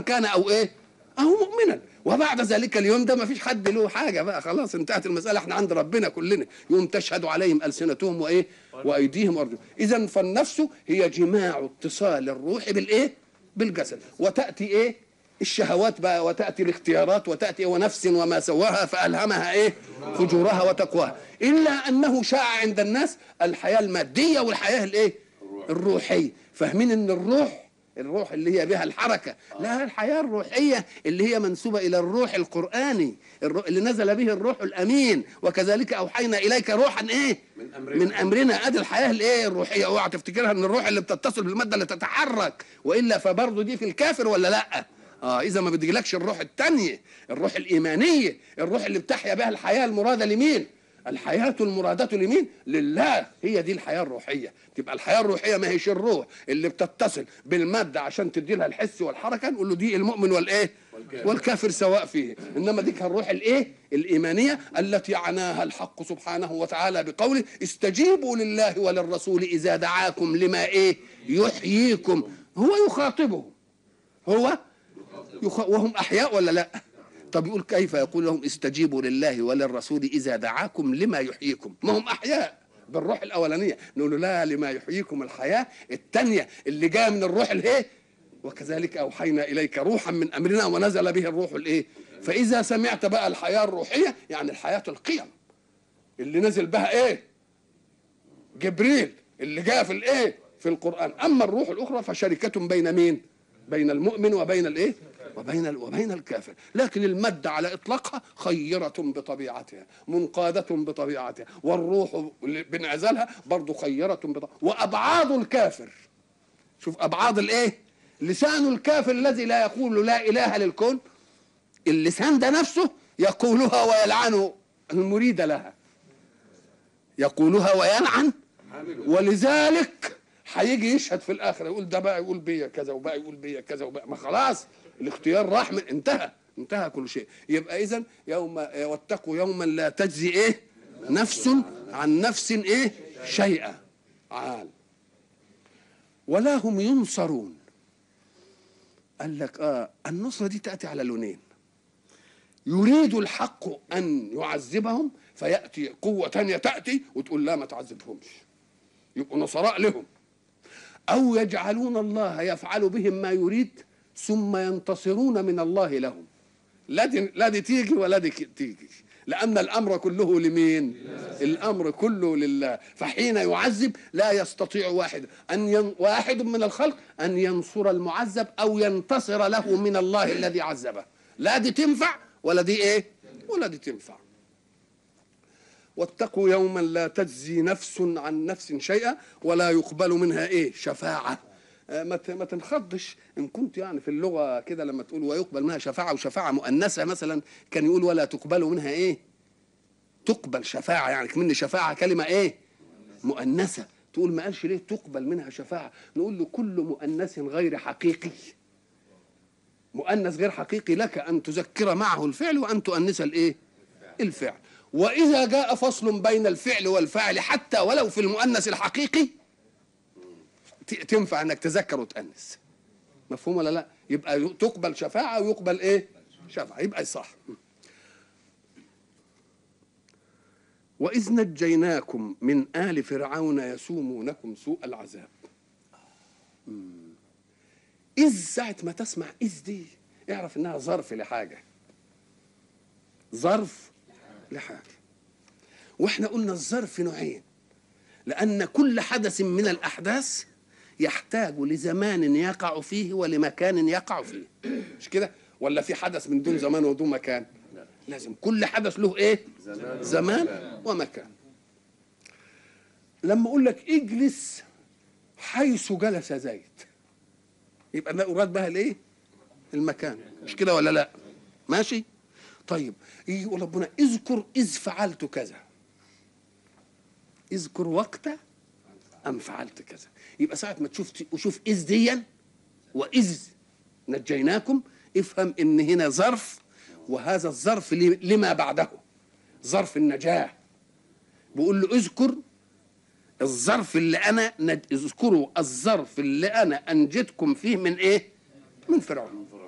كان او ايه او مؤمنا. وبعد ذلك اليوم ده ما فيش حد له حاجه بقى، خلاص انتهت المساله، احنا عند ربنا كلنا. يوم تشهد عليهم السنتهم وايه وايديهم وارجلهم. اذا فالنفس هي جماع اتصال الروح بالايه بالجسد. وتاتي ايه الشهوات بقى، وتاتي الاختيارات، وتاتي ونفس وما سواها فالهمها ايه فجورها وتقواها. الا انه شاع عند الناس الحياه الماديه والحياه الايه الروحيه. فاهمين ان الروح اللي هي بها الحركة، لا، الحياة الروحية اللي هي منسوبة إلى الروح القرآني، اللي نزل به الروح الأمين. وكذلك أوحينا إليك روحا إيه من أمرنا. أدي الحياة الإيه الروحية. اوعى تفتكرها إن الروح اللي بتتصل بالمادة اللي تتحرك، وإلا فبرضه دي في الكافر ولا لأ؟ إذا ما بتجيلكش الروح التانية، الروح الإيمانية، الروح اللي بتحيا بها الحياة المرادة لمين؟ الحياة المرادة لمين؟ لله. هي دي الحياة الروحية. تبقى الحياة الروحية ما هيش الروح اللي بتتصل بالمادة عشان تدي لها الحس والحركة، نقول له دي المؤمن والايه والكافر سواء فيه. انما دي الروح الايه الايمانية التي عناها الحق سبحانه وتعالى بقوله استجيبوا لله وللرسول اذا دعاكم لما ايه يحييكم. هو يخاطبهم، وهم احياء ولا لا؟ طب يقول كيف يقول لهم استجيبوا لله وللرسول إذا دعاكم لما يحييكم؟ ما هم أحياء بالروح الأولانية. نقول له لا، لما يحييكم الحياة الثانية اللي جاء من الروح الايه وكذلك أوحينا إليك روحا من أمرنا ونزل به الروح الايه. فإذا سمعت بقى الحياة الروحية يعني الحياة القيم اللي نزل بها ايه جبريل، اللي جاء في الايه في القرآن. أما الروح الأخرى فشركة بين مين؟ بين المؤمن وبين الايه وبين الكافر. لكن المادة على إطلاقها خيرة بطبيعتها، منقادة بطبيعتها، والروح بانعزالها برضو خيرة بطبيعتها. وأبعاد الكافر، شوف أبعاد الإيه؟ لسان الكافر الذي لا يقول لا إله للكون، اللسان ده نفسه يقولها ويلعن المريد لها، يقولها ويلعن. ولذلك هيجي يشهد في الآخرة يقول ده بقى يقول بيا كذا وبقى يقول بيا كذا وبقى، ما خلاص الاختيار راح من انتهى كل شيء. يبقى اذا يوم واتقوا يوما لا تجزي ايه نفس عن نفس ايه شيئا عال ولا هم ينصرون. قال لك النصرة دي تأتي على لونين. يريد الحق أن يعذبهم فيأتي قوة تانية تأتي وتقول لا ما تعذبهمش، يبقوا نصراء لهم. أو يجعلون الله يفعل بهم ما يريد ثم ينتصرون من الله لهم. لا دي تيجي ولا دي تيجي، لأن الأمر كله لمين؟ الأمر كله لله. فحين يعذب لا يستطيع واحد من الخلق أن ينصر المعذب أو ينتصر له من الله الذي عذبه. لا دي تنفع ولا دي إيه ولا دي تنفع. واتقوا يوما لا تجزي نفس عن نفس شيئا ولا يقبل منها ايه شفاعة. ما تنخضش ان كنت يعني في اللغة كده لما تقول ويقبل منها شفاعة وشفاعة مؤنثة مثلا، كان يقول ولا تقبل منها ايه تقبل شفاعة، يعني كمان شفاعة كلمة ايه مؤنثة. تقول ما قالش ليه تقبل منها شفاعة؟ نقول له كل مؤنث غير حقيقي، مؤنث غير حقيقي لك ان تذكر معه الفعل وان تؤنث الايه الفعل. وإذا جاء فصل بين الفعل والفاعل حتى ولو في المؤنث الحقيقي تنفع انك تذكر وتأنث. مفهوم ولا لا؟ يبقى تقبل شفاعة ويقبل ايه شفاعة، يبقى صح. وإذ نجيناكم من آل فرعون يسومونكم سوء العذاب. إذ ساعة ما تسمع إذ دي اعرف انها ظرف لحاجة، ظرف لحاجة. واحنا قلنا الظرف نوعين، لأن كل حدث من الأحداث يحتاج لزمان يقع فيه ولمكان يقع فيه، مش كده؟ ولا في حدث من دون زمان ودون مكان؟ لازم كل حدث له ايه زمان ومكان. لما اقول لك اجلس حيث جلس زيد يبقى ده اراد بها الايه المكان، مش كده ولا لا؟ ماشي. طيب يجي يقول ربنا اذكر اذ فعلت كذا، اذكر وقت ام فعلت كذا. يبقى ساعه ما وشوف اذ ديا واذ نجيناكم افهم ان هنا ظرف، وهذا الظرف لما بعده ظرف النجاه. بقول له اذكر الظرف اللي انا اذكروا الظرف اللي انا انجدكم فيه من ايه من فرعون.